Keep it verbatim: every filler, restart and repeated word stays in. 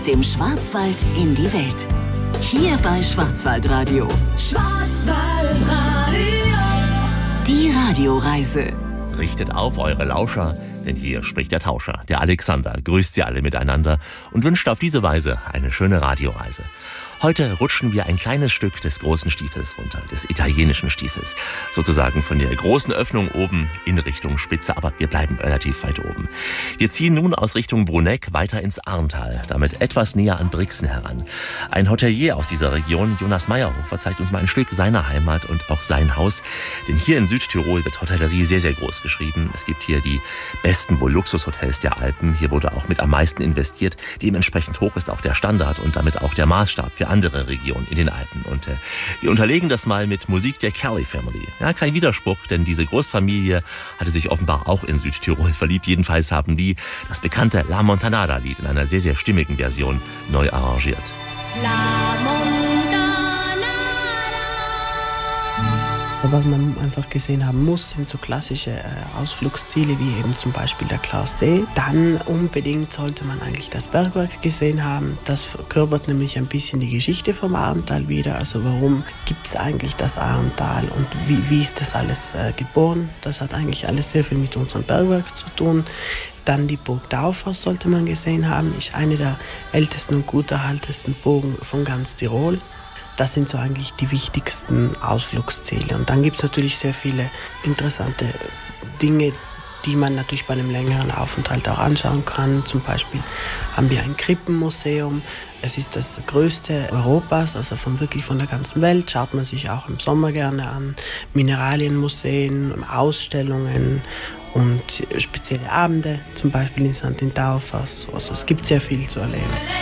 dem Schwarzwald in die Welt. Hier bei Schwarzwaldradio. Schwarzwaldradio. Die Radioreise. Richtet auf eure Lauscher, denn hier spricht der Tauscher, der Alexander, grüßt sie alle miteinander und wünscht auf diese Weise eine schöne Radioreise. Heute rutschen wir ein kleines Stück des großen Stiefels runter, des italienischen Stiefels. Sozusagen von der großen Öffnung oben in Richtung Spitze, aber wir bleiben relativ weit oben. Wir ziehen nun aus Richtung Bruneck weiter ins Arntal, damit etwas näher an Brixen heran. Ein Hotelier aus dieser Region, Jonas Meyerhofer, zeigt uns mal ein Stück seiner Heimat und auch sein Haus. Denn hier in Südtirol wird Hotellerie sehr, sehr groß geschrieben. Es gibt hier die besten wohl Luxushotels der Alpen. Hier wurde auch mit am meisten investiert. Dementsprechend hoch ist auch der Standard und damit auch der Maßstab für andere Regionen in den Alpen. Und äh, wir unterlegen das mal mit Musik der Kelly Family. Ja, kein Widerspruch, denn diese Großfamilie hatte sich offenbar auch in Südtirol verliebt. Jedenfalls haben die das bekannte La Montanara-Lied in einer sehr, sehr stimmigen Version neu arrangiert. La Montanara. Was man einfach gesehen haben muss, sind so klassische äh, Ausflugsziele wie eben zum Beispiel der Klaussee. Dann unbedingt sollte man eigentlich das Bergwerk gesehen haben. Das verkörpert nämlich ein bisschen die Geschichte vom Arntal wieder. Also warum gibt es eigentlich das Arntal und wie, wie ist das alles äh, geboren? Das hat eigentlich alles sehr viel mit unserem Bergwerk zu tun. Dann die Burg Daufers sollte man gesehen haben. Ist eine der ältesten und gut erhaltensten Burgen von ganz Tirol. Das sind so eigentlich die wichtigsten Ausflugsziele. Und dann gibt es natürlich sehr viele interessante Dinge, die man natürlich bei einem längeren Aufenthalt auch anschauen kann. Zum Beispiel haben wir ein Krippenmuseum. Es ist das größte Europas, also von wirklich von der ganzen Welt. Schaut man sich auch im Sommer gerne an. Mineralienmuseen, Ausstellungen und spezielle Abende, zum Beispiel in Sankt Daufers. Also es gibt sehr viel zu erleben.